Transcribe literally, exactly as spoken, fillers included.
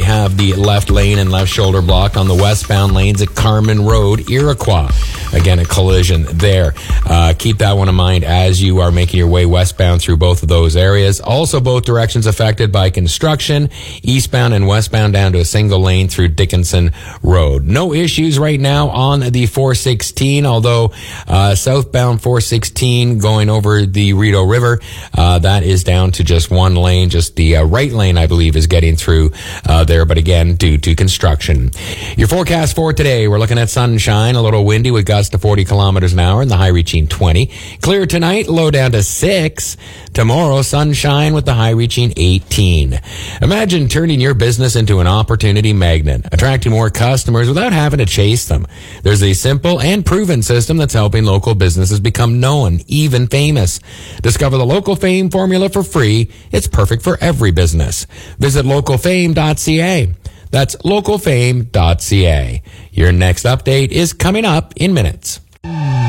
have the left lane and left shoulder blocked on the westbound lanes at Carman Road, Iroquois. Again, a collision there. Uh, keep that one in mind as you are making your way westbound through both of those areas. Also, both directions affected by construction, eastbound and westbound down to a single lane through Dickinson Road. No issues right now on the four sixteen, although uh, southbound four sixteen going over the Rideau River, uh, that is down to just one lane. Just the uh, right lane, I believe, is getting through uh, there, but again, due to construction. Your forecast for today, we're looking at sunshine, a little windy with gusts to forty kilometers an hour and the high reaching twenty. Clear tonight, low down to six. Tomorrow, sunshine with the high reaching eighteen. Imagine turning your business into an opportunity magnet, attracting more customers without having to chase them. There's a simple and proven system that's helping local businesses become known, even famous. Discover the Local Fame formula for free. It's perfect for every business. Visit local fame dot c a. That's local fame dot c a. Your next update is coming up in minutes.